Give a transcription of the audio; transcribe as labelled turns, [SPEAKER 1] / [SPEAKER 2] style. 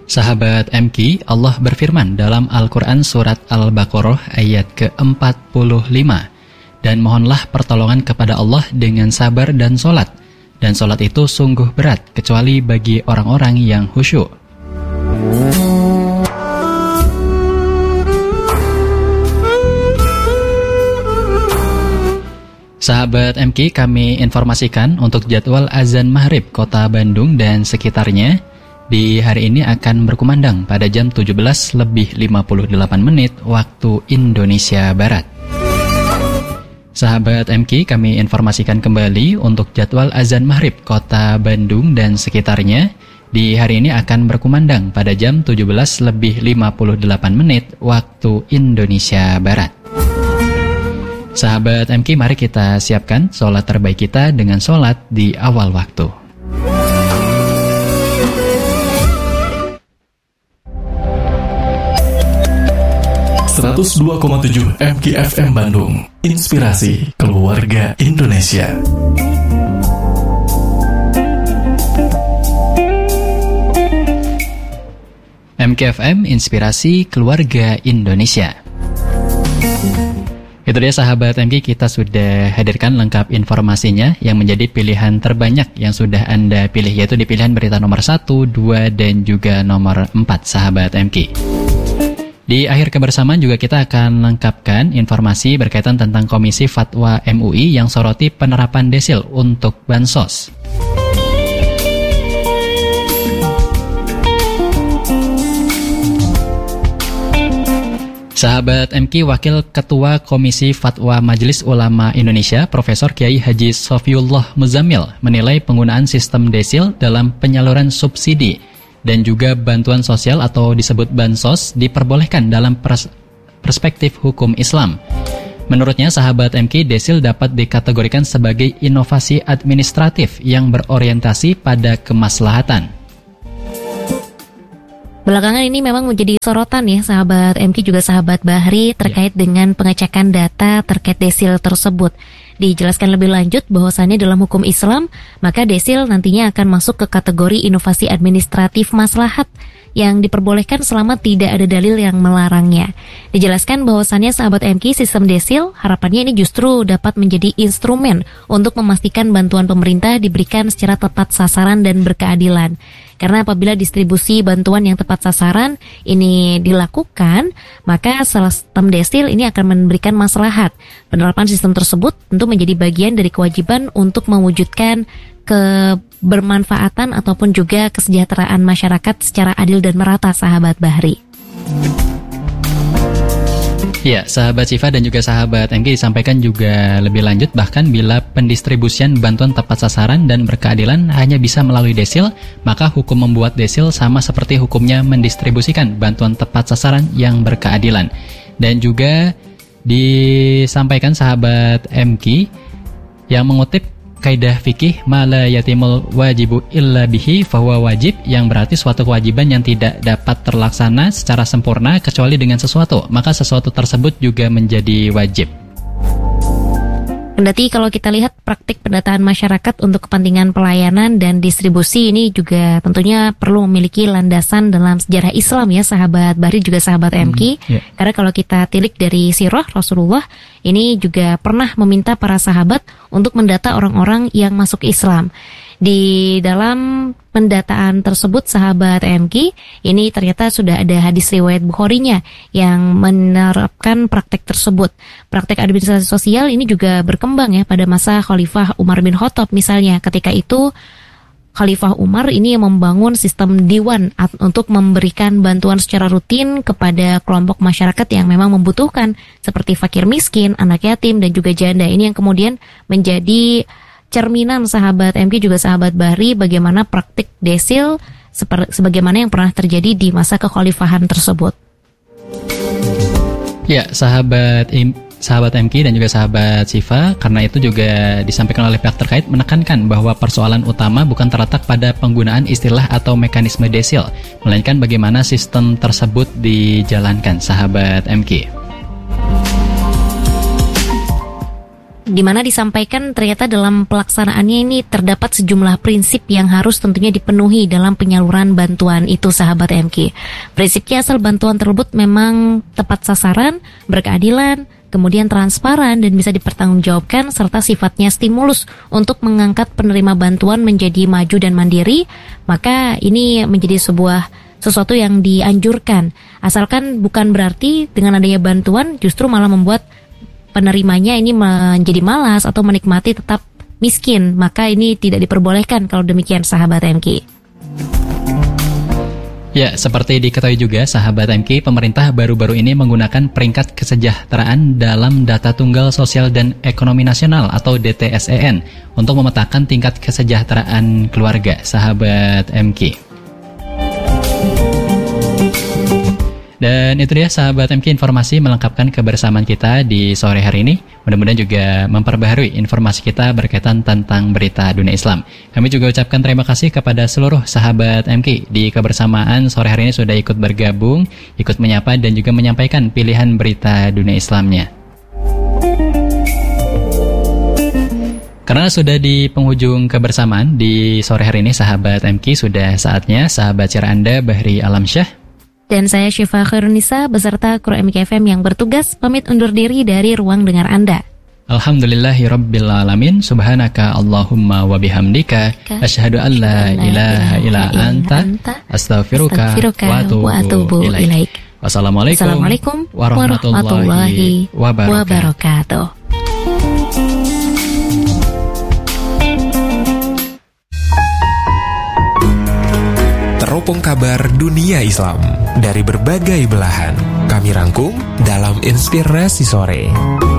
[SPEAKER 1] Sahabat MQ, Allah berfirman dalam Al-Quran Surat Al-Baqarah ayat ke-45, dan mohonlah pertolongan kepada Allah dengan sabar dan sholat, dan sholat itu sungguh berat kecuali bagi orang-orang yang khusyuk. Sahabat MQ, kami informasikan untuk jadwal azan maghrib Kota Bandung dan sekitarnya di hari ini akan berkumandang pada jam 17:58 waktu Indonesia Barat. Sahabat MQ, kami informasikan kembali untuk jadwal azan maghrib Kota Bandung dan sekitarnya di hari ini akan berkumandang pada jam 17:58 waktu Indonesia Barat. Sahabat MQ, mari kita siapkan sholat terbaik kita dengan sholat di awal waktu.
[SPEAKER 2] ...102,7 MKFM Bandung. Inspirasi keluarga Indonesia.
[SPEAKER 1] MKFM, Inspirasi Keluarga Indonesia. Itu dia sahabat MQ, kita sudah hadirkan lengkap informasinya yang menjadi pilihan terbanyak yang sudah Anda pilih, yaitu di pilihan berita nomor 1, 2, dan juga nomor 4 sahabat MQ. Di akhir kebersamaan juga kita akan lengkapkan informasi berkaitan tentang Komisi Fatwa MUI yang soroti penerapan desil untuk bansos. Sahabat MQ, Wakil Ketua Komisi Fatwa Majelis Ulama Indonesia, Profesor Kiai Haji Sofiullah Muzamil, menilai penggunaan sistem desil dalam penyaluran subsidi dan juga bantuan sosial atau disebut bansos diperbolehkan dalam perspektif hukum Islam. Menurutnya, sahabat MQ, desil dapat dikategorikan sebagai inovasi administratif yang berorientasi pada kemaslahatan.
[SPEAKER 3] Belakangan ini memang menjadi sorotan ya sahabat MQ juga sahabat Bahri terkait dengan pengecekan data terkait desil tersebut. Dijelaskan lebih lanjut bahwasannya dalam hukum Islam, maka desil nantinya akan masuk ke kategori inovasi administratif maslahat yang diperbolehkan selama tidak ada dalil yang melarangnya. Dijelaskan bahwasannya sahabat MQ, sistem desil harapannya ini justru dapat menjadi instrumen untuk memastikan bantuan pemerintah diberikan secara tepat sasaran dan berkeadilan. Karena apabila distribusi bantuan yang tepat sasaran ini dilakukan, maka sistem desil ini akan memberikan maslahat. Penerapan sistem tersebut tentu menjadi bagian dari kewajiban untuk mewujudkan kebermanfaatan ataupun juga kesejahteraan masyarakat secara adil dan merata sahabat Bahri.
[SPEAKER 1] Ya, sahabat Syifa dan juga sahabat MQ, disampaikan juga lebih lanjut, bahkan bila pendistribusian bantuan tepat sasaran dan berkeadilan hanya bisa melalui desil, maka hukum membuat desil sama seperti hukumnya mendistribusikan bantuan tepat sasaran yang berkeadilan. Dan juga disampaikan sahabat MQ yang mengutip kaidah fikih ma la yatimul wajibu illa bihi fahuwa wajib, yang berarti suatu kewajiban yang tidak dapat terlaksana secara sempurna kecuali dengan sesuatu, maka sesuatu tersebut juga menjadi wajib.
[SPEAKER 3] Kendati kalau kita lihat praktik pendataan masyarakat untuk kepentingan pelayanan dan distribusi ini juga tentunya perlu memiliki landasan dalam sejarah Islam ya sahabat Bahri juga sahabat MQ. Karena kalau kita tilik dari sirah Rasulullah, ini juga pernah meminta para sahabat untuk mendata orang-orang yang masuk Islam. Di dalam pendataan tersebut sahabat MQ, ini ternyata sudah ada hadis riwayat Bukharinya yang menerapkan praktek tersebut. Praktek administrasi sosial ini juga berkembang ya pada masa Khalifah Umar bin Khattab misalnya. Ketika itu Khalifah Umar ini membangun sistem diwan untuk memberikan bantuan secara rutin kepada kelompok masyarakat yang memang membutuhkan seperti fakir miskin, anak yatim dan juga janda. Ini yang kemudian menjadi cerminan sahabat MQ juga sahabat Bahri bagaimana praktik desil sebagaimana yang pernah terjadi di masa kekhalifahan tersebut.
[SPEAKER 1] Ya, sahabat MQ dan juga sahabat Syifa, karena itu juga disampaikan oleh pihak terkait menekankan bahwa persoalan utama bukan terletak pada penggunaan istilah atau mekanisme desil, melainkan bagaimana sistem tersebut dijalankan sahabat MQ.
[SPEAKER 3] di mana disampaikan ternyata dalam pelaksanaannya ini terdapat sejumlah prinsip yang harus tentunya dipenuhi dalam penyaluran bantuan itu, sahabat MK. Prinsipnya asal bantuan tersebut memang tepat sasaran, berkeadilan, kemudian transparan dan bisa dipertanggungjawabkan, serta sifatnya stimulus untuk mengangkat penerima bantuan menjadi maju dan mandiri. Maka ini menjadi sesuatu yang dianjurkan, asalkan bukan berarti dengan adanya bantuan justru malah membuat penerimanya ini menjadi malas atau menikmati tetap miskin. Maka ini tidak diperbolehkan kalau demikian, sahabat MK.
[SPEAKER 1] Ya, seperti diketahui juga sahabat MK, pemerintah baru-baru ini menggunakan peringkat kesejahteraan dalam Data Tunggal Sosial dan Ekonomi Nasional atau DTSEN untuk memetakan tingkat kesejahteraan keluarga, sahabat MK. Dan itu dia sahabat MK, informasi melengkapkan kebersamaan kita di sore hari ini. Mudah-mudahan juga memperbaharui informasi kita berkaitan tentang berita dunia Islam. Kami juga ucapkan terima kasih kepada seluruh sahabat MK di kebersamaan sore hari ini sudah ikut bergabung, ikut menyapa dan juga menyampaikan pilihan berita dunia Islamnya. Karena sudah di penghujung kebersamaan di sore hari ini sahabat MK, sudah saatnya sahabat siar Anda Bahri Alamsyah
[SPEAKER 3] dan saya Syifa Khairunisa beserta kru MK FM yang bertugas pamit undur diri dari ruang dengar Anda.
[SPEAKER 1] Alhamdulillahirabbil subhanaka Allahumma wa bihamdika asyhadu an la ilaha illa anta astaghfiruka wa atubu ilaik. Wassalamualaikum warahmatullahi wabarakatuh.
[SPEAKER 4] Teropong kabar dunia Islam dari berbagai belahan kami rangkum dalam Inspirasi Sore.